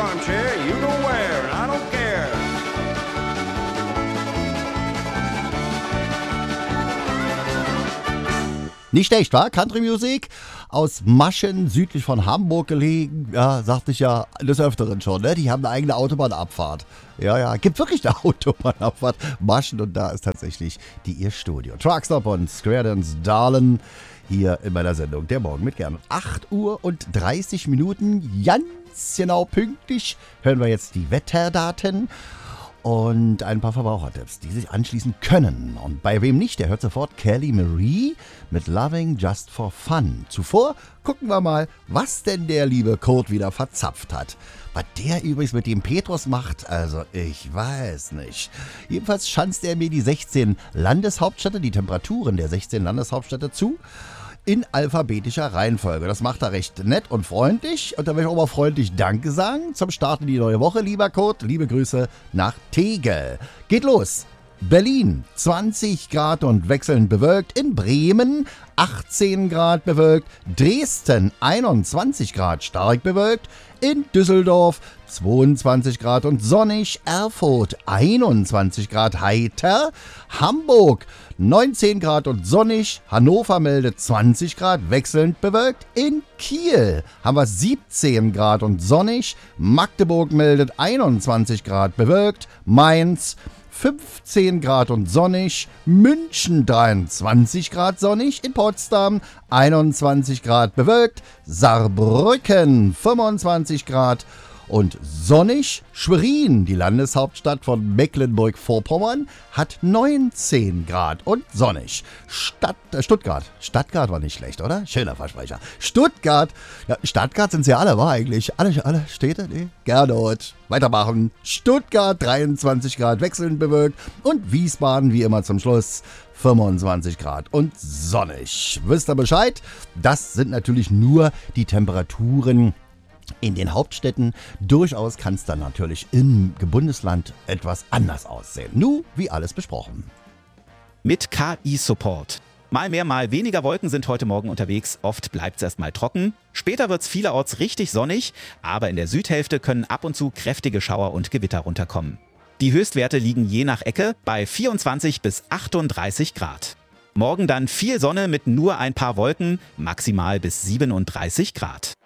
armchair, you know where, and I don't care. Nicht schlecht, wa? Country Music aus Maschen, südlich von Hamburg gelegen. Ja, sagte ich ja des Öfteren schon, ne? Die haben eine eigene Autobahnabfahrt. Ja, gibt wirklich eine Autobahnabfahrt. Maschen, und da ist tatsächlich ihr Studio. Truckstop und Square Dance Darlin hier in meiner Sendung Der Morgen mit Gern. 8 Uhr und 30 Minuten, ganz genau pünktlich, hören wir jetzt die Wetterdaten und ein paar Verbrauchertipps, die sich anschließen können. Und bei wem nicht, der hört sofort Kelly Marie mit Loving Just for Fun. Zuvor gucken wir mal, was denn der liebe Kurt wieder verzapft hat. Was der übrigens mit dem Petrus macht, also ich weiß nicht. Jedenfalls schanzt er mir die 16 Landeshauptstädte, die Temperaturen der 16 Landeshauptstädte zu, in alphabetischer Reihenfolge. Das macht er recht nett und freundlich. Und da will ich auch mal freundlich Danke sagen zum Start in die neue Woche, lieber Kurt. Liebe Grüße nach Tegel. Geht los. Berlin 20 Grad und wechselnd bewölkt. In Bremen 18 Grad bewölkt. Dresden 21 Grad stark bewölkt. In Düsseldorf 22 Grad und sonnig. Erfurt 21 Grad heiter. Hamburg 19 Grad und sonnig. Hannover meldet 20 Grad wechselnd bewölkt. In Kiel haben wir 17 Grad und sonnig. Magdeburg meldet 21 Grad bewölkt. Mainz 15 Grad und sonnig, München 23 Grad sonnig, in Potsdam 21 Grad bewölkt, Saarbrücken 25 Grad und sonnig. Schwerin, die Landeshauptstadt von Mecklenburg-Vorpommern, hat 19 Grad und sonnig. Stuttgart war nicht schlecht, oder? Schöner Versprecher. Stuttgart sind sie alle, war eigentlich. Alle Städte? Nee. Gernot. Weitermachen. Stuttgart 23 Grad wechselnd bewölkt und Wiesbaden wie immer zum Schluss 25 Grad und sonnig. Wisst ihr Bescheid? Das sind natürlich nur die Temperaturen in den Hauptstädten. Durchaus kann es dann natürlich im Bundesland etwas anders aussehen. Nun, wie alles besprochen. Mit KI-Support. Mal mehr, mal weniger Wolken sind heute Morgen unterwegs. Oft bleibt es erstmal trocken. Später wird es vielerorts richtig sonnig, aber in der Südhälfte können ab und zu kräftige Schauer und Gewitter runterkommen. Die Höchstwerte liegen je nach Ecke bei 24 bis 38 Grad. Morgen dann viel Sonne mit nur ein paar Wolken, maximal bis 37 Grad.